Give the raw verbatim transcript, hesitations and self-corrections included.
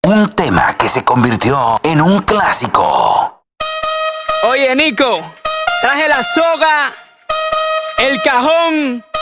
Un tema que se convirtió en un clásico. Oye, Nico, traje la soga, el cajón